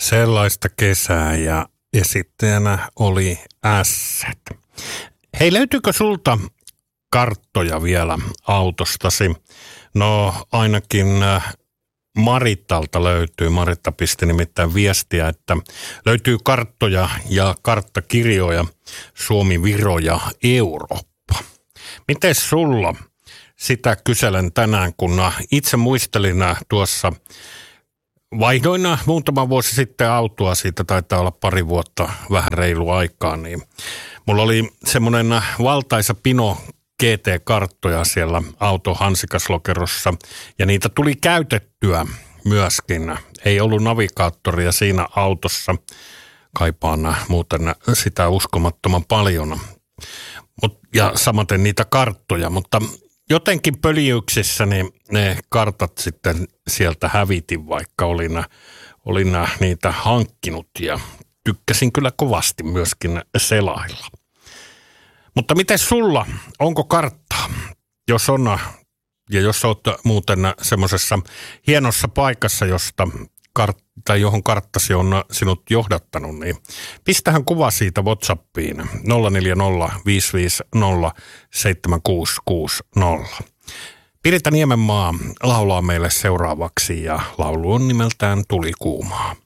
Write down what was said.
Sellaista kesää ja esittäjänä oli Ässät. Hei, löytyykö sulta karttoja vielä autostasi? No ainakin Marittalta löytyy. Maritta pisti nimittäin viestiä, että löytyy karttoja ja karttakirjoja Suomi, Viro ja Eurooppa. Mites sulla? Sitä kyselen tänään, kun itse muistelin tuossa. Vaihdoin muutama vuosi sitten autoa, siitä taitaa olla pari vuotta vähän reilu aikaa, niin mulla oli semmoinen valtaisa pino GT-karttoja siellä autohansikaslokerossa ja niitä tuli käytettyä myöskin. Ei ollut navigaattoria siinä autossa, kaipaan muuten sitä uskomattoman paljon. Ja samaten niitä karttoja, mutta jotenkin pöljyyksissä niin ne kartat sitten sieltä hävitin, vaikka olin niitä hankkinut ja tykkäsin kyllä kovasti myöskin selailla. Mutta miten sulla? Onko karttaa? Jos on ja jos olet muuten semmoisessa hienossa paikassa, johon karttasi on sinut johdattanut, niin pistähän kuva siitä WhatsAppiin 040 550 7660. Pirita Niemenmaa laulaa meille seuraavaksi ja laulu on nimeltään Tuli kuumaa.